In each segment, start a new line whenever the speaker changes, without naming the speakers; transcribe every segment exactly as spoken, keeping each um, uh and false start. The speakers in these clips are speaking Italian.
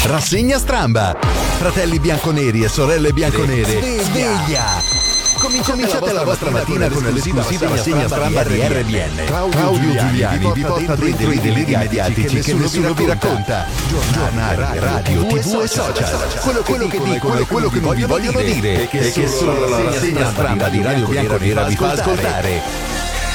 Rassegna Stramba. Fratelli bianconeri e sorelle bianconere, sveglia! sveglia. Cominciate la vostra mattina con l'esclusiva rassegna Stramba di R B N. Claudio Giuliani vi porta dentro i deliri mediatici che nessuno vi racconta. Giornali, radio, tivù e social. Quello che dicono e quello che non vi vogliono dire e che solo la rassegna Stramba di Radio Bianconera vi fa ascoltare.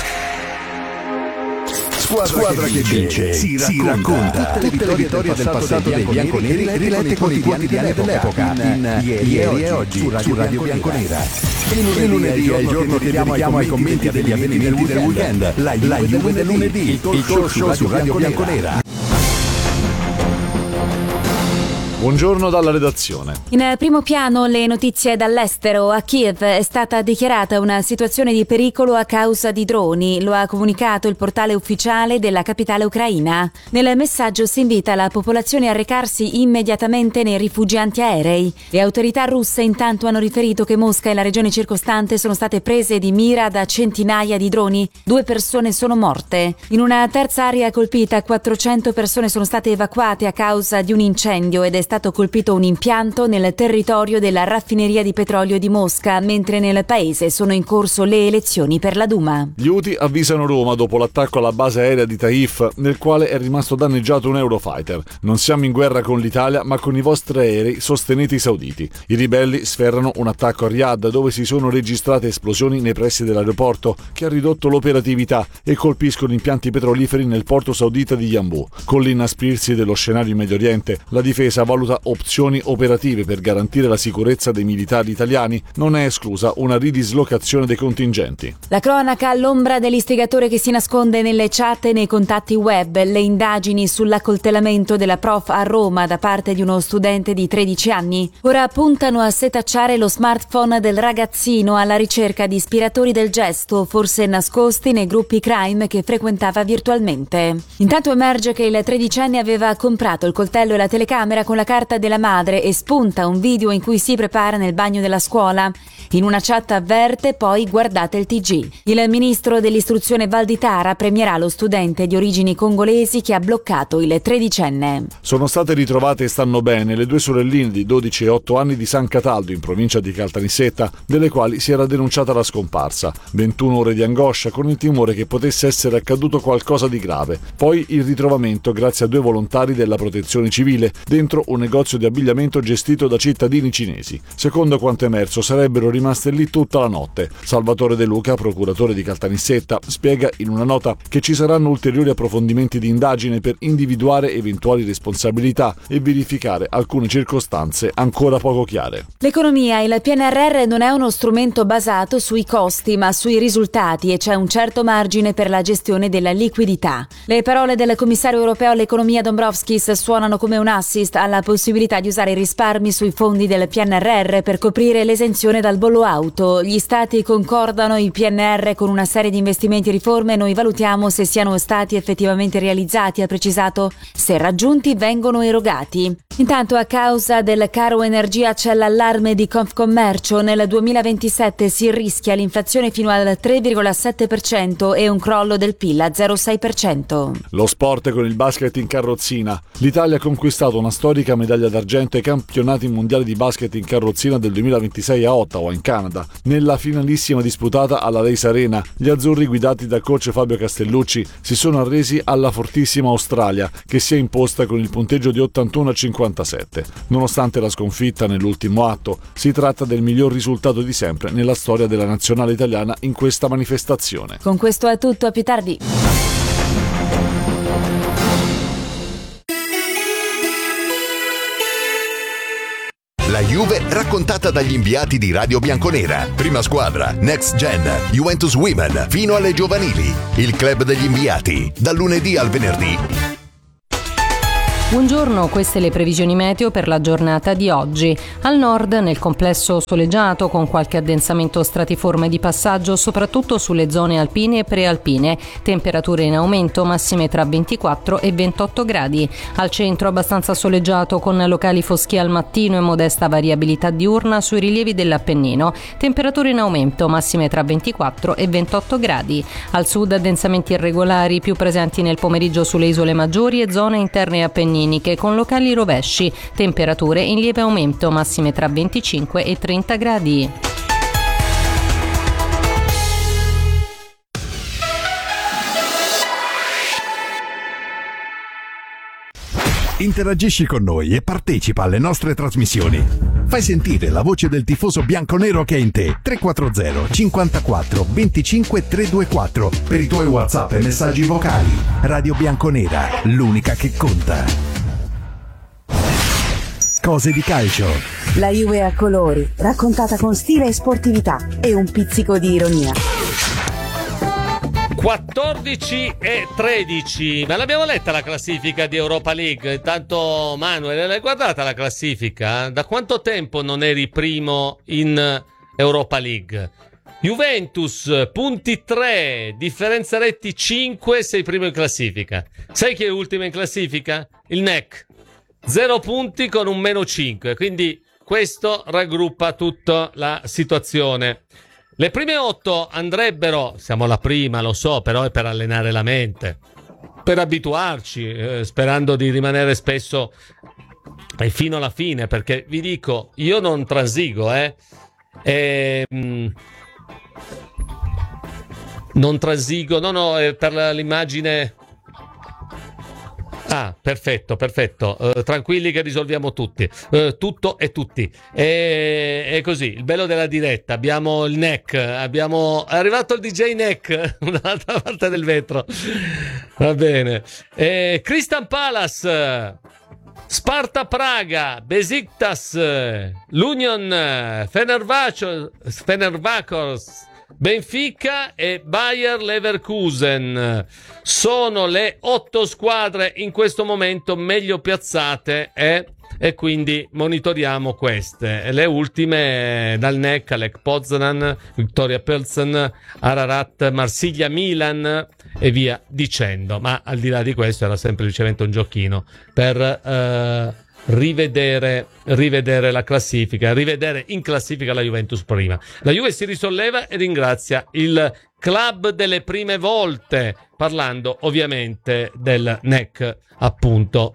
Squadra, Squadra che vince, si racconta, si racconta. Tutte, tutte le vittorie del passato dei bianconeri rilette con i quotidiani dell'epoca, in Ieri e Oggi su Radio, Radio Bianconera. Il lunedì è il giorno che dedichiamo ai commenti degli avvenimenti del weekend, la Juve del lunedì, il talk show su Radio Bianconera.
Buongiorno dalla redazione.
In primo piano le notizie dall'estero. A Kiev è stata dichiarata una situazione di pericolo a causa di droni. Lo ha comunicato il portale ufficiale della capitale ucraina. Nel messaggio si invita la popolazione a recarsi immediatamente nei rifugi antiaerei. Le autorità russe intanto hanno riferito che Mosca e la regione circostante sono state prese di mira da centinaia di droni. Due persone sono morte. In una terza area colpita, quattrocento persone sono state evacuate a causa di un incendio ed è stato colpito un impianto nel territorio della raffineria di petrolio di Mosca, mentre nel paese sono in corso le elezioni per la Duma.
Gli Houthi avvisano Roma dopo l'attacco alla base aerea di Taif, nel quale è rimasto danneggiato un Eurofighter. Non siamo in guerra con l'Italia, ma con i vostri aerei, sostenete i sauditi. I ribelli sferrano un attacco a Riyadh, dove si sono registrate esplosioni nei pressi dell'aeroporto, che ha ridotto l'operatività, e colpiscono impianti petroliferi nel porto saudita di Yanbu. Con l'inasprirsi dello scenario in Medio Oriente, la difesa valuta opzioni operative per garantire la sicurezza dei militari italiani. Non è esclusa una ridislocazione dei contingenti.
La cronaca all'ombra dell'istigatore che si nasconde nelle chat e nei contatti web. Le indagini sull'accoltellamento della prof a Roma da parte di uno studente di tredici anni. Ora puntano a setacciare lo smartphone del ragazzino alla ricerca di ispiratori del gesto, forse nascosti nei gruppi crime che frequentava virtualmente. Intanto emerge che il tredicenne aveva comprato il coltello e la telecamera con la carta della madre e spunta un video in cui si prepara nel bagno della scuola. In una chat avverte: poi guardate il T G. Il ministro dell'istruzione Valditara premierà lo studente di origini congolesi che ha bloccato il tredicenne.
Sono state ritrovate e stanno bene le due sorelline di dodici e otto anni di San Cataldo, in provincia di Caltanissetta, delle quali si era denunciata la scomparsa. ventuno ore di angoscia, con il timore che potesse essere accaduto qualcosa di grave. Poi il ritrovamento grazie a due volontari della protezione civile dentro un negozio di abbigliamento gestito da cittadini cinesi. Secondo quanto emerso, sarebbero rimaste lì tutta la notte. Salvatore De Luca, procuratore di Caltanissetta, spiega in una nota che ci saranno ulteriori approfondimenti di indagine per individuare eventuali responsabilità e verificare alcune circostanze ancora poco chiare.
L'economia, il P N R R non è uno strumento basato sui costi ma sui risultati, e c'è un certo margine per la gestione della liquidità. Le parole del commissario europeo all'economia Dombrovskis suonano come un assist alla possibilità di usare i risparmi sui fondi del P N R R per coprire l'esenzione dal bollo auto. Gli stati concordano il P N R R con una serie di investimenti e riforme. Noi valutiamo se siano stati effettivamente realizzati, ha precisato. Se raggiunti, vengono erogati. Intanto, a causa del caro energia c'è l'allarme di Confcommercio. Nel duemilaventisette si rischia l'inflazione fino al tre virgola sette per cento e un crollo del P I L a zero virgola sei per cento.
Lo sport con il basket in carrozzina. L'Italia ha conquistato una storica medaglia d'argento ai campionati mondiali di basket in carrozzina del duemilaventisei a Ottawa, in Canada. Nella finalissima disputata alla Race Arena, gli azzurri guidati da coach Fabio Castellucci si sono arresi alla fortissima Australia, che si è imposta con il punteggio di ottantuno a cinquantasette. Nonostante la sconfitta nell'ultimo atto, si tratta del miglior risultato di sempre nella storia della nazionale italiana in questa manifestazione.
Con questo è tutto, a più tardi.
La Juve raccontata dagli inviati di Radio Bianconera. Prima squadra, Next Gen, Juventus Women, fino alle giovanili. Il club degli inviati, dal lunedì al venerdì.
Buongiorno, queste le previsioni meteo per la giornata di oggi. Al nord, nel complesso soleggiato, con qualche addensamento stratiforme di passaggio, soprattutto sulle zone alpine e prealpine. Temperature in aumento, massime tra ventiquattro e ventotto gradi. Al centro abbastanza soleggiato, con locali foschie al mattino e modesta variabilità diurna sui rilievi dell'Appennino. Temperature in aumento, massime tra ventiquattro e ventotto gradi. Al sud, addensamenti irregolari, più presenti nel pomeriggio sulle isole maggiori e zone interne Appennine. appenniniche con locali rovesci, temperature in lieve aumento, massime tra venticinque e trenta gradi.
Interagisci con noi e partecipa alle nostre trasmissioni. Fai sentire la voce del tifoso bianconero che è in te. tre quattro zero cinquantaquattro venticinque trecentoventiquattro per i tuoi WhatsApp e messaggi vocali. Radio Bianconera, l'unica che conta. Cose di calcio.
La Juve a colori, raccontata con stile e sportività e un pizzico di ironia.
quattordici e tredici, ma l'abbiamo letta la classifica di Europa League? Intanto Manuel, l'hai guardata la classifica? Da quanto tempo non eri primo in Europa League? Juventus, punti tre, differenza reti cinque, sei primo in classifica. Sai chi è ultimo in classifica? Il N E C, zero punti con un meno cinque, quindi questo raggruppa tutta la situazione. Le prime otto andrebbero, siamo alla prima, lo so, però è per allenare la mente, per abituarci, eh, sperando di rimanere spesso e fino alla fine, perché vi dico, io non transigo, eh, e, mh, non transigo, no, no, è per l'immagine. Ah, perfetto, perfetto. Uh, tranquilli che risolviamo tutti. Uh, tutto e tutti. E, è così, il bello della diretta. Abbiamo il N E C, abbiamo... È arrivato il D J N E C dall'altra parte del vetro. Va bene. E, Crystal Palace, Sparta Praga, Besiktas, l'Union, Fenerbahce, Fenerbahce, Benfica e Bayer Leverkusen sono le otto squadre in questo momento meglio piazzate e, e quindi monitoriamo queste. Le ultime dal N E C, Lech Poznan, Viktoria Pilsen, Ararat, Marsiglia, Milan e via dicendo. Ma al di là di questo era semplicemente un giochino per eh, rivedere rivedere la classifica, rivedere in classifica la Juventus prima. La Juve si risolleva e ringrazia il club delle prime volte, parlando ovviamente del N E C, appunto.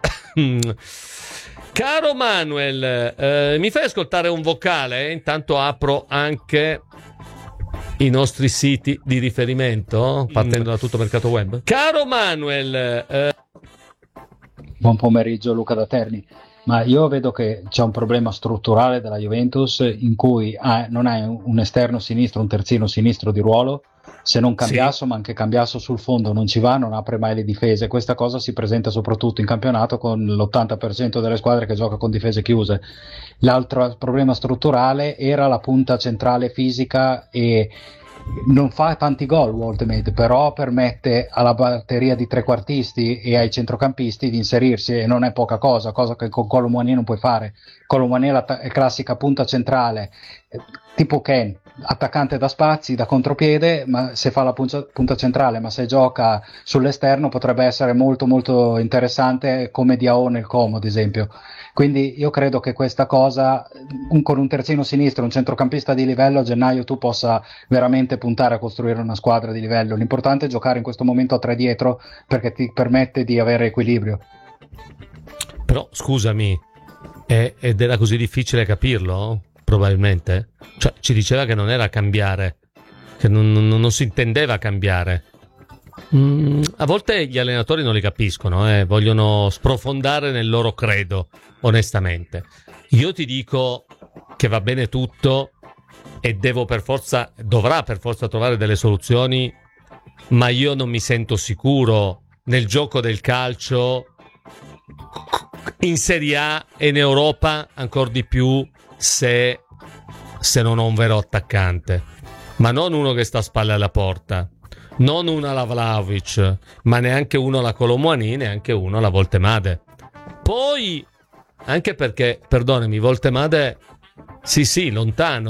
Caro Manuel, eh, mi fai ascoltare un vocale? Intanto apro anche i nostri siti di riferimento, partendo da tutto mercato web. Caro Manuel, eh...
buon pomeriggio Luca da Terni. Ma io vedo che c'è un problema strutturale della Juventus in cui ha, non hai un esterno sinistro, un terzino sinistro di ruolo. Se non Cambiasso, sì. Ma anche Cambiasso sul fondo non ci va, non apre mai le difese. Questa cosa si presenta soprattutto in campionato con l'ottanta per cento delle squadre che gioca con difese chiuse. L'altro problema strutturale era la punta centrale fisica e non fa tanti gol Waldemade, però permette alla batteria di trequartisti e ai centrocampisti di inserirsi, e non è poca cosa, cosa che con Kolo Muani non puoi fare. Kolo Muani è la ta- è classica punta centrale, eh, tipo Ken, attaccante da spazi, da contropiede, ma se fa la punta, punta centrale, ma se gioca sull'esterno potrebbe essere molto molto interessante, come Diao nel Como ad esempio. Quindi io credo che questa cosa, un, con un terzino sinistro, un centrocampista di livello, a gennaio tu possa veramente puntare a costruire una squadra di livello. L'importante è giocare in questo momento a tre dietro, perché ti permette di avere equilibrio.
Però scusami, è, ed era così difficile capirlo? Probabilmente. Cioè, ci diceva che non era cambiare, che non, non, non si intendeva cambiare. Mm, a volte gli allenatori non li capiscono, eh, vogliono sprofondare nel loro credo, onestamente. Io ti dico che va bene tutto e devo per forza, dovrà per forza trovare delle soluzioni, ma io non mi sento sicuro nel gioco del calcio in Serie A e in Europa ancora di più se, se non ho un vero attaccante, ma non uno che sta a spalle alla porta, non uno alla Vlahovic, ma neanche uno alla Kolo Muani, neanche uno alla Voltemade. Poi, anche perché, perdonami, Voltemade, sì sì, lontano,